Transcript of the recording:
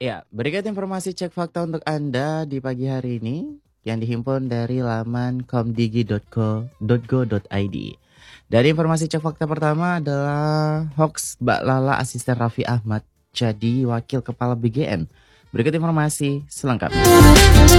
Ya, berikut informasi cek fakta untuk Anda di pagi hari ini yang dihimpun dari laman komdigi.go.id. Dari informasi cek fakta pertama adalah hoax Mbak Lala asisten Raffi Ahmad jadi wakil kepala BGN. Berikut informasi selengkapnya.